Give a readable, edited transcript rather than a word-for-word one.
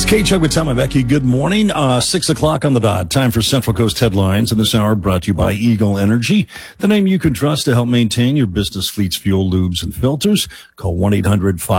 K-Chuck with Tom and Becky. Good morning. 6 o'clock on the dot. Time for Central Coast headlines. In this hour, brought to you by Eagle Energy, the name you can trust to help maintain your business fleet's fuel, lubes, and filters. Call 1-800-5